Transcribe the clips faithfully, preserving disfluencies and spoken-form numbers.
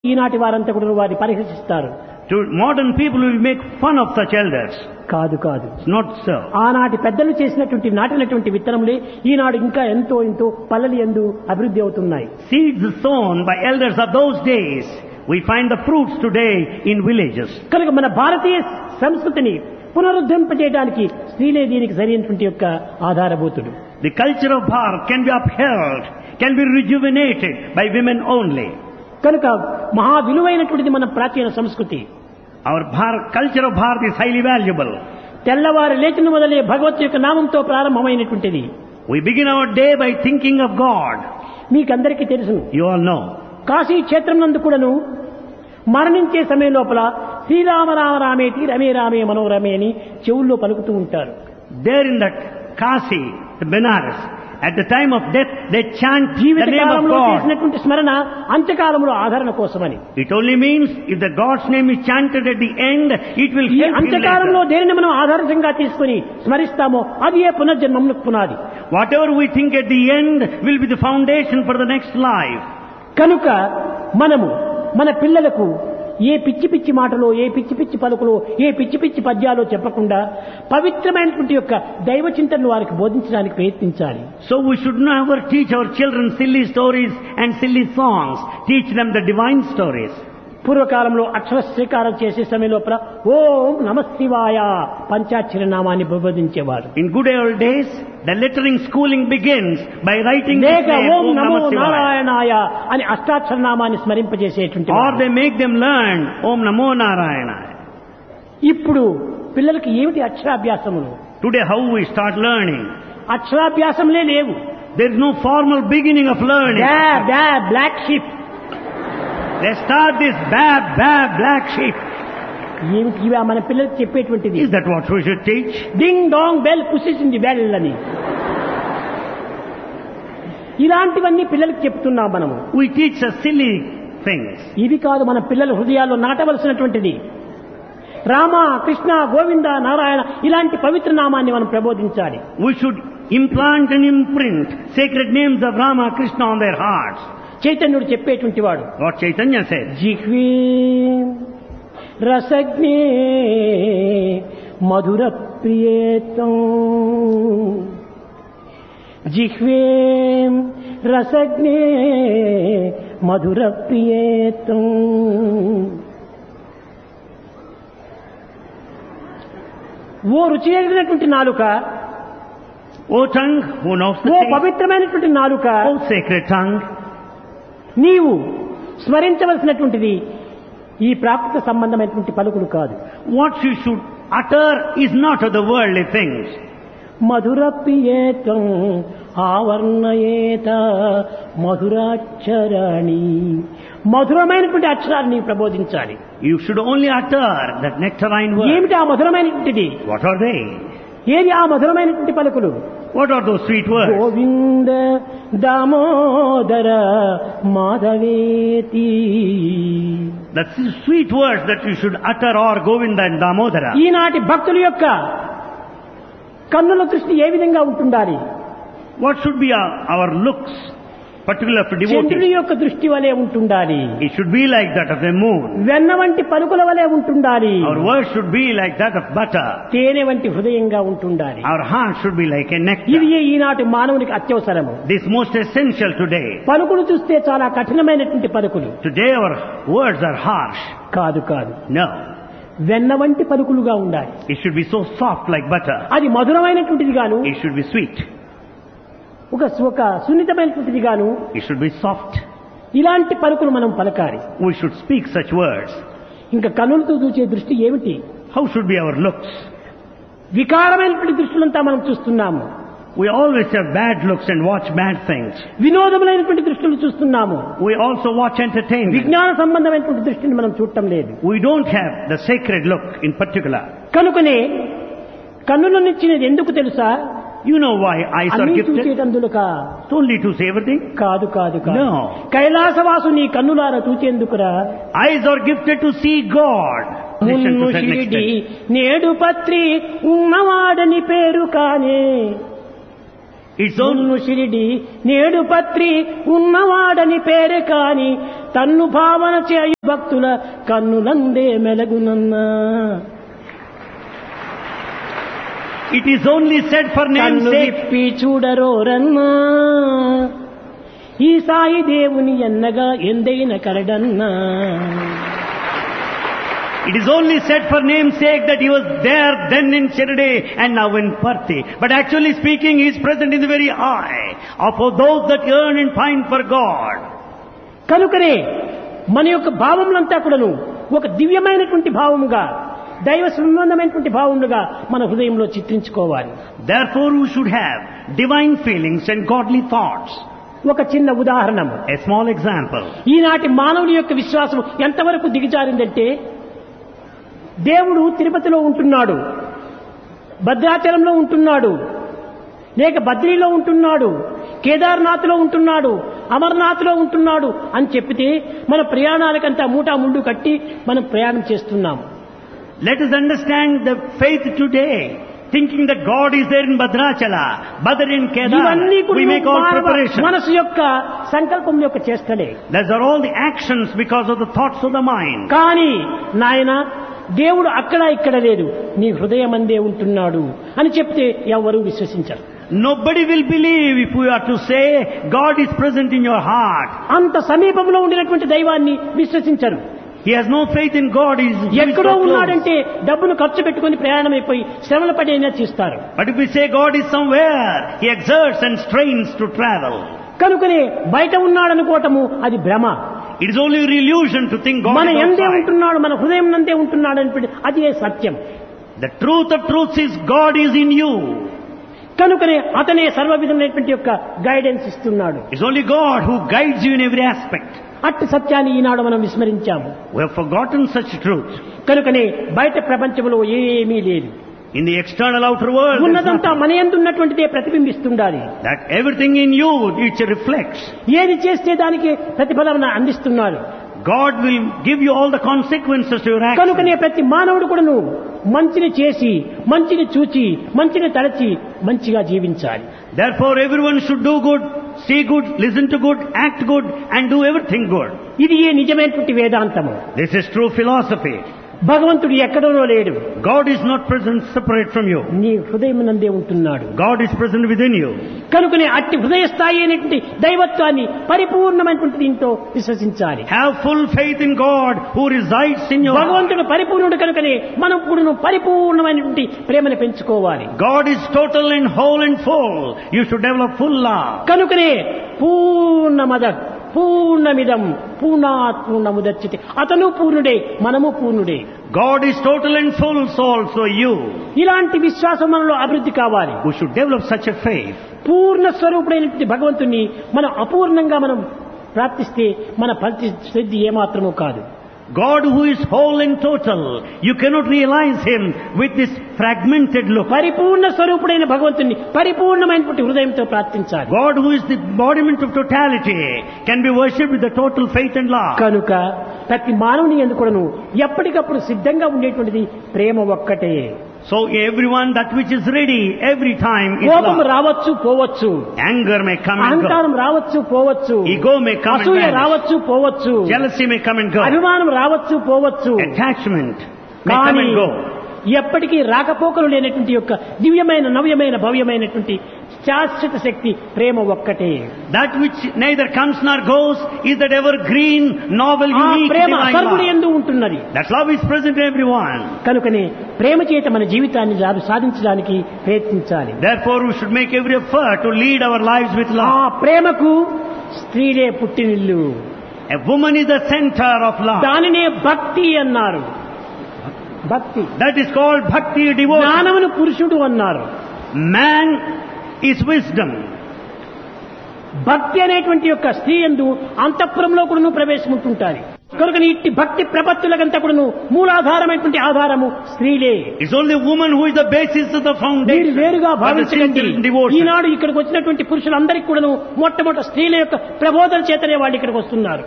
ఈనాటి వారంతా కూడా వారిని పరిహసిస్తారు. To modern people will make fun of such elders. కాదు కాదు, It's not so. ఆనాటి పెద్దలు చేసినటువంటి నాటినటువంటి విత్తనములే ఈనాడు ఇంకా ఎంతో ఎంతో పల్లెలు ఎందు అభివృద్ధి అవుతున్నాయి. Seeds sown by elders of those days, we find the fruits today in villages. కనుక మన భారతీయ సంస్కృతిని పునరుద్ధరింపజేయడానికి స్త్రీలే దీనికి సరైనటువంటి యొక్క ఆధారభూతుడు. The culture of Bharat can be upheld, can be rejuvenated by women only. కనుక మహా విలువైనటువంటిది మన ప్రాచీన సంస్కృతి. Our Bharat, culture of Bharat is highly valuable. తెల్లవారు లేచిన మొదలే భగవత్ యొక్క నామంతో ప్రారంభమైనటువంటిది. We begin our day by thinking of God. మీకందరికీ తెలుసు, You all know. కాశీ క్షేత్రం నందు కూడాను మరణించే సమయం లోపల శ్రీరామ రామ రామేటి రమే రామే మనోరమే అని చెవుల్లో పలుకుతూ ఉంటారు. There in that Kasi, the Benares, at the time of death, they chant the Jeevitha name of కాలంలో God. చేసినటువంటి స్మరణ అంత్యకాలంలో ఆదరణ కోసమని. It only means if the God's name is chanted at the end, it will ఈ help him అంత్యకాలంలో later. దేనిని మనం ఆధారంగా తీసుకుని స్మరిస్తామో అది ఏ పునర్జన్మములకు పునాది. Whatever we think at the end will be the foundation for the next life. కనుక మనము మన పిల్లలకు ఏ పిచ్చి పిచ్చి మాటలో, ఏ పిచ్చి పిచ్చి పలుకులో, ఏ పిచ్చి పిచ్చి పద్యాలో చెప్పకుండా పవిత్రమైనటువంటి యొక్క దైవ చింతనను వారికి బోధించడానికి ప్రయత్నించాలి. So we should never teach our children silly stories and silly songs. Teach them the divine stories. పూర్వకాలంలో అక్షర శ్రీకారం చేసే సమయం లోపల ఓం నమశివాయ పంచాక్షరి నామాన్ని ప్రబోధించేవారు. In good old days, the lettering schooling begins by writing this లేక name, ఓం Om నమో Namah Shivaya. నారాయణాయ అని అష్టాక్షర నామాన్ని స్మరింపజేసేటువంటి Or వారు. they make them learn Om Namo Narayana. ఇప్పుడు పిల్లలకి ఏమిటి అక్షరాభ్యాసములు? Today how we start learning? అక్షరాభ్యాసంలే లేవు. There is no formal beginning of learning. బ్యా బ్యా black ship. They start this bab bab black sheep. ఏమిటి ఇవి మన పిల్లలకి చెప్పేటువంటిది? Is that what we should teach? Ding dong bell pushes in the bell అని ఇలాంటివన్నీ పిల్లలకి చెప్తున్నాం మనము. We teach us silly things. ఇది కాదు మన పిల్లల హృదయాల్లో నాటవలసినటువంటిది. రామ కృష్ణ గోవింద నారాయణ ఇలాంటి పవిత్ర నామాన్ని మనం ప్రబోధించాలి. We should implant and imprint sacred names of Rama, Krishna on their hearts. చైతన్యుడు చెప్పేటువంటి వాడు, What Chaitanya said. జిహ్వే రసజ్ఞే మధుర ప్రియేతం, జిహ్వే రసజ్ఞే మధుర ప్రియేతం. ఓ రుచి ఎరిగినటువంటి నాలుక, O tongue, who knows the oh taste? పవిత్రమైనటువంటి నాలుక, O sacred tongue, నీవు స్మరించవలసినటువంటిది ఈ ప్రాకృత సంబంధమైనటువంటి పలుకులు కాదు. what you should utter is not of the worldly things. మధుర ప్రియేతం ఆవర్ణయేత మధురాక్షరాణి, మధురమైనటువంటి అక్షరాన్ని నీవు ప్రబోధించాలి. You should only utter that nectarine word. ఏమిటి ఆ మధురమైనటువంటిది? What are they? ఏది ఆ మధురమైనటువంటి పలుకులు? What are those sweet words? Govinda Damodara మాధవేతి. That's the sweet words that you should utter, or Govinda and Damodara. ఈనాటి భక్తుల యొక్క కన్నుల దృష్టి ఏ విధంగా ఉంటుండాలి? What should be our, our looks, particular for చంద్రుని devotees? యొక్క దృష్టి వలె ఉంటుండాలి. It should be like that of a moon. వెన్న వంటి పలుకుల వలె ఉంటుండాలి. Our words should be like that of butter. తేనె వంటి హృదయంగా ఉంటుండాలి. Our heart should be like a ఇది nectar. ఈనాటి మానవునికి అత్యవసరము. This is most essential today. పలుకులు చూస్తే చాలా కఠినమైనటువంటి పలుకులు. Today our words are harsh. కాదు కాదు, No. వెన్న వంటి పలుకులుగా ఉండాలి. It should be so soft like butter. అది మధురమైనటువంటిది గాను, It should be sweet. ఒక ఒక సున్నితమైనటువంటిది గాను, It should be soft. ఇలాంటి పలుకులు మనం పలకాలి. We should speak such words. ఇంకా కన్నులతో చూసే దృష్టి ఏమిటి? How should be our looks? వికారమైనటువంటి దృష్టిలంతా మనం చూస్తున్నాము. We always have bad looks and watch bad things. వినోదములైనటువంటి దృష్టిలు చూస్తున్నాము. We also watch entertainment. విజ్ఞాన సంబంధమైనటువంటి దృష్టిని మనం చూడటం లేదు. We don't have the sacred look in particular. కనుకనే కన్నులనిచ్చినది ఎందుకు తెలుసా? You know why eyes are అన్నీ gifted? చూచేటందులక It's only to say everything. కాదు కాదు కాదు. No. కైలాసవాసు నీ కన్నులారా చూచేందుకురా. Eyes are gifted to see God. Listen Munnu to certain Shirdi extent. నేడు పత్రి ఉన్నవాడని పేరు కానే. It's only మున్ను షిరిడి నేడు పత్రి ఉన్నవాడని పేరు కాని తన్ను భావన చేయు భక్తుల కన్నులందే మెలగునన్నా. It is only said for name's కన్ను sake. విప్పి చూడరోరన్నా ఈ సాయి దేవుని ఎన్నగా ఎందైన కరడన్నా. It is only said for name's sake that he was there then in Shirdi and now in Parthi. But actually speaking, he is present in the very eye of those that yearn and pine for God. కనుకనే మన యొక్క భావములంతా కూడాను ఒక దివ్యమైనటువంటి భావముగా, దైవ సంబంధమైనటువంటి భావములుగా మన హృదయంలో చిత్రించుకోవాలి. Therefore we should have divine feelings and godly thoughts. ఒక చిన్న ఉదాహరణ, A small example. ఈనాటి మానవుని యొక్క విశ్వాసం ఎంతవరకు దిగజారిందంటే, దేవుడు తిరుపతిలో ఉంటున్నాడు, భద్రాచలంలో ఉంటున్నాడు, లేక బద్రీలో ఉంటున్నాడు, కేదార్నాథ్లో ఉంటున్నాడు, అమర్నాథ్లో ఉంటున్నాడు అని చెప్పితే మన ప్రయాణాలకంతా మూటా ముండు కట్టి మనం ప్రయాణం చేస్తున్నాం. Let us understand the faith today, thinking that God is there in Bhadrachala, Badr in Kedar. ఇవన్నీ We make all కూడా preparations. మనసు యొక్క సంకల్పం యొక్క చేష్టలే. Those are all the actions because of the thoughts of the mind. కానీ నాయన దేవుడు అక్కడ ఇక్కడ లేదు, నీ హృదయమందే ఉంటున్నాడు అని చెప్తే ఎవరూ విశ్వసించరు. Nobody will believe if we are to say God is present in your heart. అంత సమీపంలో ఉండినటువంటి దైవాన్ని విశ్వసించరు. He has no faith in God. He is, he is ఎక్కడో so close. ఉన్నాడంటే డబ్బును ఖర్చు పెట్టుకుని ప్రయాణం అయిపోయి శ్రమల పడైనా చేస్తారు. But if we say God is somewhere, he exerts and strains to travel. కనుకనే బయట ఉన్నాడనుకోవటము అది భ్రమ. It is only an illusion to think God మన is ఎందే outside. ఉంటున్నాడు, మన హృదయం నందే ఉంటున్నాడు అని అదే సత్యం. The truth of truths is God is in you. కనుకనే అతనే సర్వ విధమైనటువంటి యొక్క గైడెన్స్ ఇస్తున్నాడు. It's only God who guides you in every aspect. అట్టి సత్యాన్ని ఈనాడు మనం విస్మరించాము. We have forgotten such truth. కనుకనే బయట ప్రపంచంలో ఏమీ లేదు. In the external outer world, there's ఉన్నదంతా nothing. మన యందు ఉన్నటువంటిదే ప్రతిబింబిస్తుండాలి. That everything in you, it reflects. ఏది చేస్తే దానికి ప్రతిఫలం అందిస్తున్నాడు. God will give you all the consequences to your కనుకనే actions. ప్రతి మానవుడు కూడాను మంచిని చేసి, మంచిని చూచి, మంచిని తలచి మంచిగా జీవించాలి. Therefore everyone should do good, see good, listen to good, act good and do everything good. ఇది ఏ నిజమైనటువంటి వేదాంతము. This is true philosophy. భగవంతుడు ఎక్కడో లేడు, God is not present separate from you. నీ హృదయం నందే ఉంటున్నాడు. God is present within you. కనుకనే అట్టి హృదయ స్థాయి అయినటువంటి దైవత్వాన్ని పరిపూర్ణమైనటువంటి దీంతో విశ్వసించాలి. Have full faith in God who resides in your heart. భగవంతుడు పరిపూర్ణుడు కనుకనే మనం కూడా పరిపూర్ణమైనటువంటి ప్రేమను పెంచుకోవాలి. God is total and whole and full. You should develop full love. కనుకనే పూర్ణమద పూర్ణమిదం పూర్ణాత్ పూర్ణముదచ్యతే. అతను పూర్ణుడే, మనము పూర్ణుడే. God is total and full, so also you. ఇలాంటి విశ్వాసం మనలో అభివృద్ధి కావాలి. We should develop such a faith. పూర్ణ స్వరూపుడైనటువంటి భగవంతుని మనం అపూర్ణంగా మనం ప్రార్థిస్తే మన పరిస్థితి ఏమాత్రమూ కాదు. God who is whole and total, you cannot realize him with this fragmented look. పరిపూర్ణ స్వరూపుడైన భగవంతుని పరిపూర్ణమైనటువంటి హృదయంతో ప్రార్థించాలి. God who is the embodiment of totality can be worshipped with the total faith and love. కనుక ప్రతి మానవుని యందు కూడాను ఎప్పటికప్పుడు సిద్ధంగా ఉండేటువంటిది ప్రేమ ఒక్కటే. So everyone, that which is ready every time is కోపం love. రావచ్చు పోవచ్చు, Anger may come and అహంకారం go. రావచ్చు పోవచ్చు, Ego may come and అసూయ vanish. రావచ్చు పోవచ్చు, Jealousy may come and go. అభిమానం రావచ్చు పోవచ్చు. Attachment may come కానీ and go. ఎప్పటికీ రాకపోకలు లేనటువంటి యొక్క దివ్యమైన నవ్యమైన భవ్యమైనటువంటి శాశ్వత శక్తి ప్రేమ ఒక్కటే. That which neither comes nor goes is that evergreen, novel, ఆ unique, ప్రేమ divine సర్వుని love. యందు ఉంటున్నది. That love is present in everyone. కనుకనే ప్రేమ చేత మన జీవితాన్ని జా- సాధించడానికి ప్రయత్నించాలి. Therefore we should make every effort to lead our lives with ఆ love. ప్రేమకు స్త్రీలే పుట్టినిల్లు, A woman is the center of love. దానినే భక్తి అన్నారు. భక్తి That is called bhakti, devotion. జ్ఞానమును పురుషుడు అన్నారు. Man is wisdom. భక్తి అనేటువంటి యొక్క స్త్రీ యందు అంతఃపురంలో కూడాను ప్రవేశం ఉంటుంటారు. కనుక ఇట్టి భక్తి ప్రపత్తులకంతా కూడాను మూలాధారమైనటువంటి ఆధారము స్త్రీలే. It's only woman who is the basis of the మీరు foundation. వేరుగా But the భావించకండి. sincere devotion. ఈనాడు ఇక్కడికి వచ్చినటువంటి పురుషులందరికీ కూడాను మొట్టమొదటి స్త్రీల యొక్క ప్రబోధన చేతనే వాళ్ళు ఇక్కడికి వస్తున్నారు.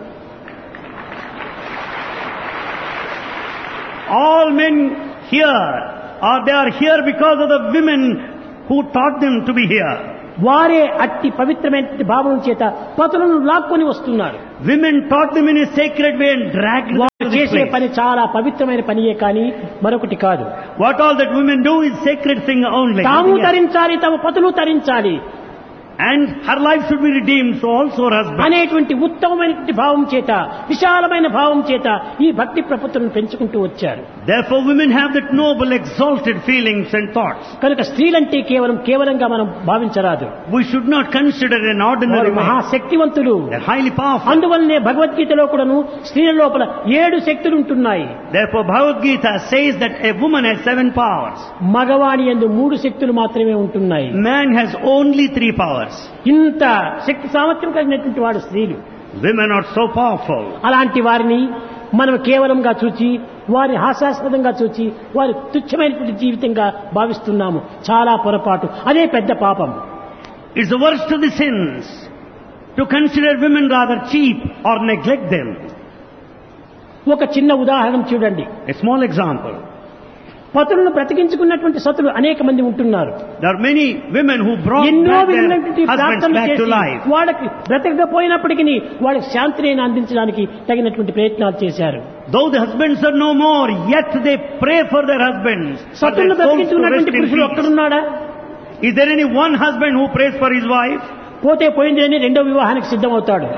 All men here are they are here because of the women who taught them to be here. వారే అట్టి పవిత్రమైన భావం చేత పతులను లాక్కొని వస్తున్నారు. Women taught them in a sacred way and dragged them వారు to this చేసే place. పని చాలా పవిత్రమైన పనియే కానీ మరొకటి కాదు. What all that women do is sacred thing only. తాము తరించాలి, తమ పతులు తరించాలి And her life should be redeemed, so also her husband. అనేటువంటి ఉత్తమమైనటువంటి భావం చేత, విశాలమైన భావం చేత ఈ భక్తి ప్రపత్తులను పెంచుకుంటూ వచ్చారు. Therefore women have that noble, exalted feelings and thoughts. కనుక స్త్రీలంటే కేవలం కేవలంగా మనం భావించరాదు. We should not consider an ordinary man. మహాశక్తివంతులు. They're highly powerful. అందువల్లనే భగవద్గీతలో కూడాను స్త్రీల లోపల ఏడు శక్తులు ఉంటున్నాయి. Therefore Bhagavad Gita says that a woman has seven powers. మగవాణి యందు మూడు శక్తులు మాత్రమే ఉంటున్నాయి. Man has only three powers. ఇంత శక్తి సామర్థ్యం కలిగినటువంటి వాడు స్త్రీలు. Women are so powerful. అలాంటి వారిని మనం కేవలంగా చూచి, వారి హాస్యాస్పదంగా చూచి, వారి తుచ్చమైనటువంటి జీవితంగా భావిస్తున్నాము. చాలా పొరపాటు. అదే పెద్ద పాపం. It's the worst of the sins to consider women rather cheap or neglect them. ఒక చిన్న ఉదాహరణ చూడండి. A small example. పతులను బ్రతికించుకున్నటువంటి సతులు అనేక మంది ఉంటున్నారు. There are many women who brought ఎన్నో back విధమైనటువంటి their husbands ప్రార్థనలు back to చేసి life. వాళ్ళకి బ్రతకకపోయినప్పటికీ వాళ్ళకి శాంతిని అందించడానికి తగినటువంటి ప్రయత్నాలు చేశారు. Though the husbands are no more, yet they pray for their husbands. for సతులను their souls to బ్రతికించుకున్నటువంటి rest in పురుషుడు peace. ఒక్కడున్నాడా? Is there any one husband who prays for his wife? పోతే పోయింది అని రెండో వివాహానికి సిద్ధమవుతాడు.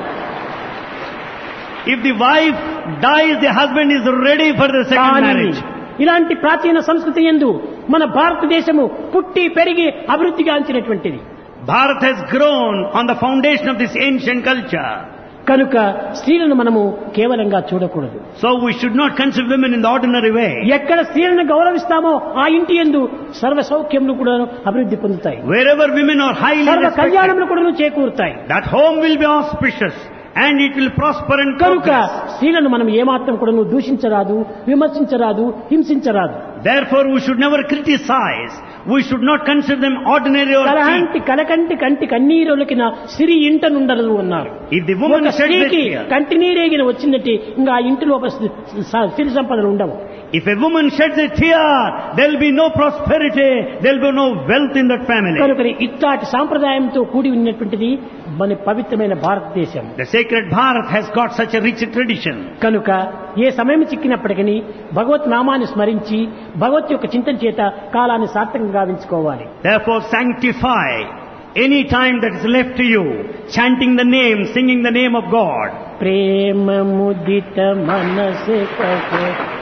If the wife dies, the husband is ready for the second కానీ marriage. ఇలాంటి ప్రాచీన సంస్కృతి యందు మన భారతదేశము పుట్టి పెరిగి అభివృద్ధి గాంచినటువంటిది. Bharat has grown on the foundation of this ancient culture. కనుక స్త్రీలను మనము కేవలంగా చూడకూడదు. So we should not consider women in the ordinary way. ఎక్కడ స్త్రీలను గౌరవిస్తామో ఆ ఇంటి యందు సర్వ సౌఖ్యములు కూడా అభివృద్ధి పొందుతాయి. Wherever women are highly సర్వ respected, కళ్యాణములు కూడా చేకూరుతాయి. that home will be auspicious and it will prosper and కనుక progress. స్త్రీలను మనం ఏమాత్రం కూడా దూషించరాదు, విమర్శించరాదు, హింసించరాదు. Therefore we should never criticize. We should not consider them ordinary or cheap. కలహంటి కలకంటి కంటి కన్నీరులకిన సిరి ఇంట నుండరు అన్నారు. If the woman ఒక sheds a స్త్రీకి tear, కంటి నీరేగిన వచ్చిందంటే ఇంకా ఆ ఇంటి లోపల సిరి సంపదలు ఉండవు. if a woman sheds a tear, there will be no prosperity, there will be no wealth in that family. కనుక ఇట్లాంటి సాంప్రదాయంతో కూడి ఉన్నటువంటిది మన పవిత్రమైన భారతదేశం. The sacred Bharat has got such a rich tradition. కనుక ఏ సమయం చిక్కినప్పటికీ భగవత్ నామాన్ని స్మరించి భగవత్ యొక్క చింతన చేత కాలాన్ని సార్థకంగా గావించుకోవాలి. Therefore sanctify any time that is left to you, chanting the name, singing the name of God. ప్రేమ ముదిత మనసే